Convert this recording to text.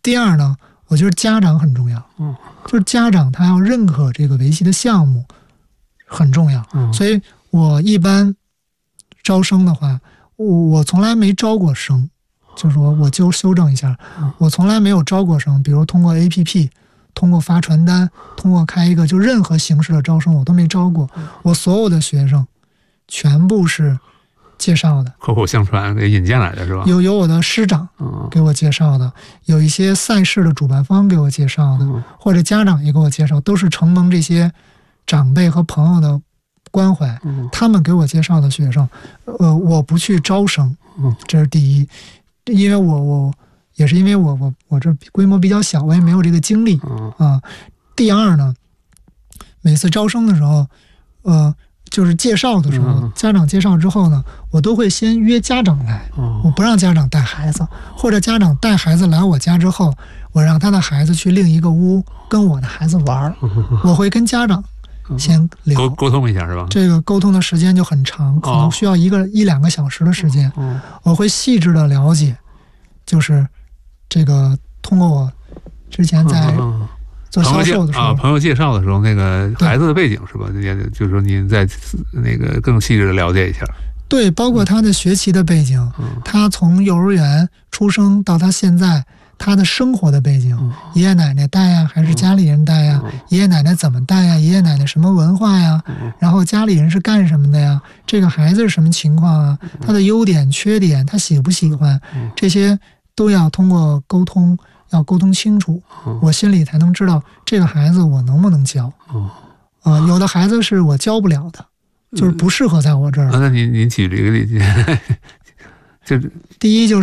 第二呢，我觉得家长很重要，就是家长他要认可这个围棋的项目很重要，所以我一般招生的话，我从来没招过生，就是说我就修正一下，我从来没有招过生，比如通过 APP， 通过发传单，通过开一个就任何形式的招生我都没招过，我所有的学生全部是介绍的， 口口相传给引荐来的是吧？ 有我的师长给我介绍的，有一些赛事的主办方给我介绍的，或者家长也给我介绍，都是承蒙这些长辈和朋友的关怀，他们给我介绍的学生，我不去招生，这是第一，因为我也是因为我这规模比较小，我也没有这个精力啊。第二呢，每次招生的时候，就是介绍的时候，家长介绍之后呢，我都会先约家长来，我不让家长带孩子，或者家长带孩子来我家之后，我让他的孩子去另一个屋跟我的孩子玩，我会跟家长先聊沟通一下是吧？ 这个沟通的时间就很长，可能需要一两个小时的时间，我会细致的了解，就是这个通过我之前在做销售的时候， 朋友介绍的时候，那个孩子的背景是吧？也就是说您再那个更细致的了解一下。 对，包括他的学习的背景，他从幼儿园出生到他现在，他的生活的背景，爷爷奶奶带呀，还是家里人带呀？爷爷奶奶怎么带呀？爷爷奶奶什么文化呀？然后家里人是干什么的呀？这个孩子是什么情况啊？他的优点、缺点，他喜不喜欢？这些都要通过沟通。要沟通清楚，我心里才能知道这个孩子我能不能教。有的孩子是我教不了的，就是不适合在我这儿。 那您举这个例子，就第一就是。